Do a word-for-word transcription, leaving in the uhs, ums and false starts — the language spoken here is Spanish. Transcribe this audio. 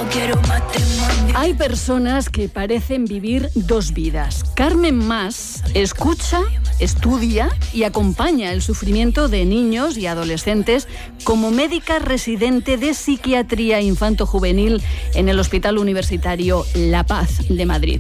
Hay personas que parecen vivir dos vidas. Carmen Mas escucha, estudia y acompaña el sufrimiento de niños y adolescentes como médica residente de psiquiatría infanto-juvenil en el Hospital Universitario La Paz de Madrid.